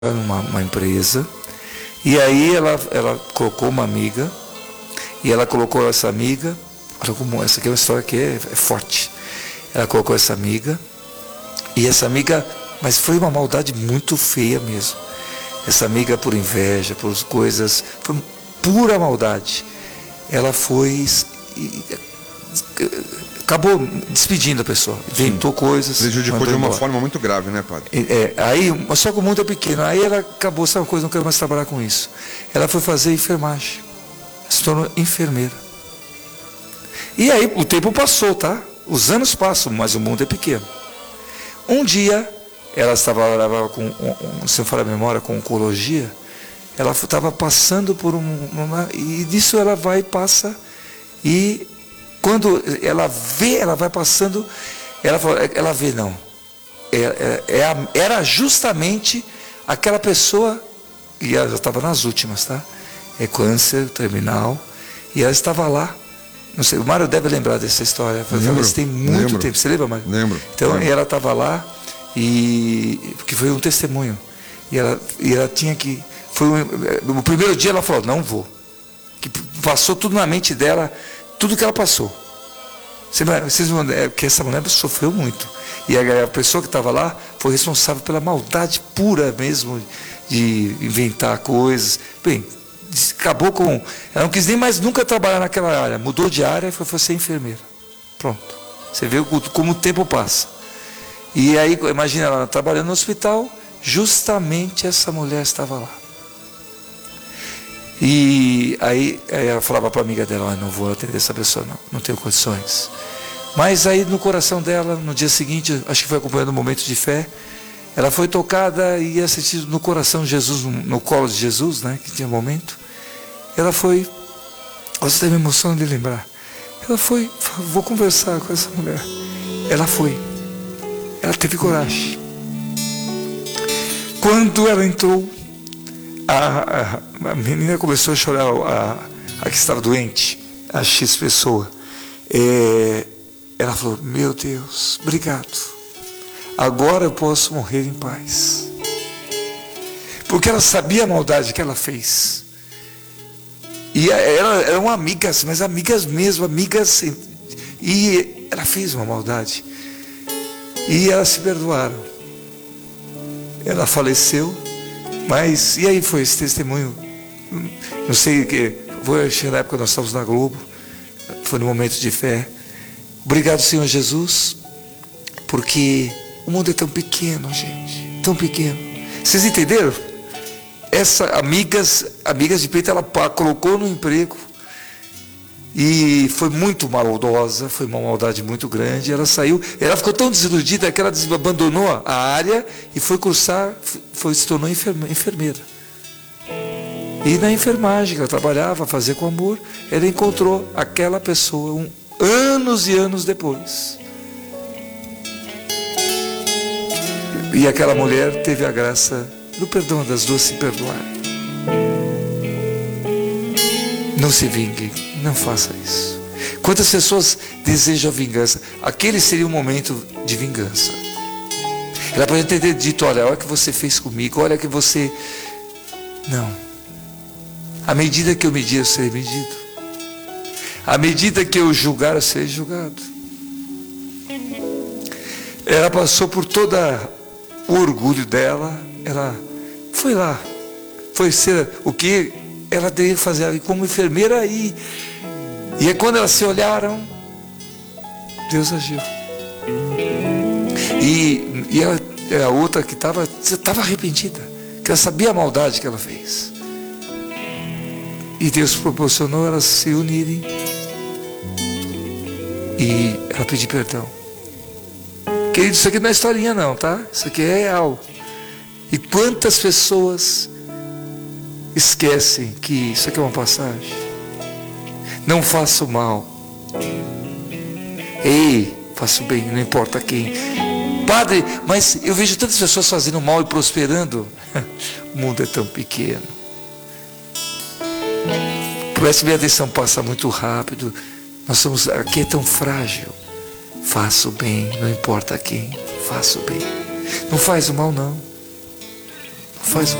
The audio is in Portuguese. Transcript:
numa empresa, e aí ela colocou uma amiga, e ela colocou essa amiga, olha como essa aqui é uma história que é forte. Ela colocou essa amiga, e essa amiga, mas foi uma maldade muito feia mesmo. Essa amiga, por inveja, por coisas, foi pura maldade. Ela foi acabou despedindo a pessoa, inventou coisas. Prejudicou de uma forma muito grave, né, padre? Aí, só que o mundo é pequeno. Aí ela acabou, sabe uma coisa, não quero mais trabalhar com isso. Ela foi fazer enfermagem, se tornou enfermeira. E aí o tempo passou, tá? Os anos passam, mas o mundo é pequeno. Um dia, ela estava com, se eu falar a memória, com oncologia. Ela estava passando por e disso ela vai e passa, e quando ela vê, ela vai passando, ela vê, não, era justamente aquela pessoa, e ela já estava nas últimas, tá? É câncer terminal, e ela estava lá, não sei, o Mário deve lembrar dessa história, mas tem muito tempo, você lembra, Mário? Lembro. Então, ela estava lá, porque foi um testemunho, e ela tinha que, no primeiro dia ela falou, não vou, que passou tudo na mente dela, tudo que ela passou. Vocês vão, que essa mulher sofreu muito. E a pessoa que estava lá foi responsável pela maldade pura mesmo, de inventar coisas. Bem, acabou com... Ela não quis nem mais nunca trabalhar naquela área. Mudou de área e foi ser enfermeira. Pronto. Você vê como o tempo passa. E aí, imagina ela trabalhando no hospital, justamente essa mulher estava lá. E aí ela falava para a amiga dela, não vou atender essa pessoa, não tenho condições. Mas aí no coração dela, no dia seguinte, acho que foi acompanhando um momento de fé, ela foi tocada e ia sentir no coração Jesus, no colo de Jesus, né, que tinha um momento. Ela foi, você está me emocionando de lembrar, ela foi, vou conversar com essa mulher. Ela foi, ela teve coragem. Quando ela entrou, a menina começou a chorar, a que estava doente, a X pessoa. Ela falou, meu Deus, obrigado. Agora eu posso morrer em paz. Porque ela sabia a maldade que ela fez. E eram amigas, mas amigas mesmo, amigas. E ela fez uma maldade. E elas se perdoaram. Ela faleceu. Mas, e aí foi esse testemunho, não sei, na época nós estávamos na Globo, foi no momento de fé. Obrigado, Senhor Jesus, porque o mundo é tão pequeno, gente, tão pequeno. Vocês entenderam? Essa amigas de peito, ela colocou no emprego, e foi muito maldosa, foi uma maldade muito grande. Ela saiu, ela ficou tão desiludida que ela abandonou a área e foi cursar, se tornou enfermeira. E na enfermagem que ela trabalhava, fazia com amor, ela encontrou aquela pessoa anos e anos depois. E aquela mulher teve a graça do perdão, das duas se perdoarem. Não se vingue. Não faça isso. Quantas pessoas desejam a vingança? Aquele seria um momento de vingança. Ela pode ter dito, olha o que você fez comigo, olha que você... Não. À medida que eu medir, eu serei medido. À medida que eu julgar, eu serei julgado. Ela passou por todo o orgulho dela, ela foi lá, foi ser o que ela deveria fazer como enfermeira e é quando elas se olharam, Deus agiu. E a outra que estava arrependida, que ela sabia a maldade que ela fez. E Deus proporcionou elas se unirem e ela pedir perdão. Querido, isso aqui não é historinha não, tá? Isso aqui é real. E quantas pessoas esquecem que isso aqui é uma passagem? Não faço mal. Ei, faço bem, não importa quem. Padre, mas eu vejo tantas pessoas fazendo mal e prosperando. O mundo é tão pequeno. Preste bem atenção, passa muito rápido. Aqui é tão frágil. Faço bem, não importa quem. Faço bem. Não faz o mal, não. Faz